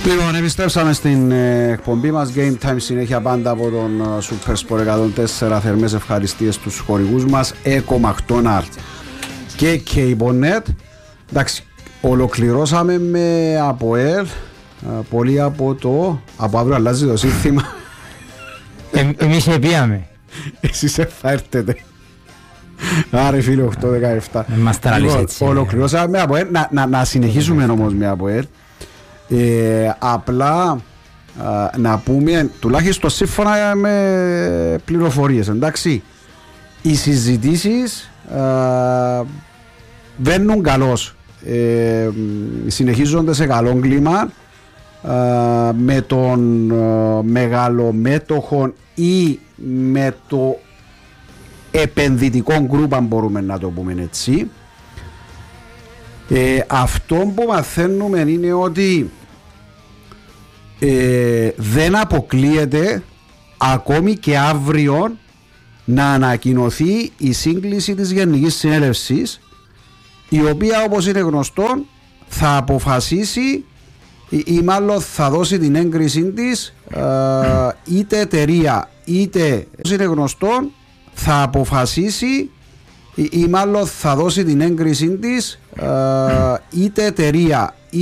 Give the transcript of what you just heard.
Λοιπόν, επιστρέψαμε στην εκπομπή μας Game Time, συνέχεια πάντα από τον Super Sport 104. Θερμές ευχαριστίες στους χορηγούς μας Eco McDonald και K-Bonnet. Εντάξει, ολοκληρώσαμε με ΑΠΟΕΛ. Πολύ από αύριο αλλάζει το σύνθημα. Εμείς επίαμε. Εσείς θα έρθετε. Άρε φίλε 8-17. Μας τράλεις έτσι. Ολοκληρώσαμε με ΑΠΟΕΛ. Να συνεχίσουμε όμως με ΑΠΟΕΛ. Απλά να πούμε, τουλάχιστον σύμφωνα με πληροφορίες, εντάξει, οι συζητήσεις βαίνουν καλώς, συνεχίζονται σε καλό κλίμα με τον μεγαλομέτωχο ή με το επενδυτικό γκρουπ, αν μπορούμε να το πούμε έτσι. Αυτό που μαθαίνουμε είναι ότι δεν αποκλείεται ακόμη και αύριο να ανακοινωθεί η σύγκληση της Γενικής Συνέλευσης, η οποία, όπως είναι γνωστό, θα αποφασίσει ή μάλλον θα δώσει την έγκρισή της είτε εταιρεία είτε, όπως είναι γνωστό, θα αποφασίσει ή μάλλον θα δώσει την έγκρισή της είτε εταιρεία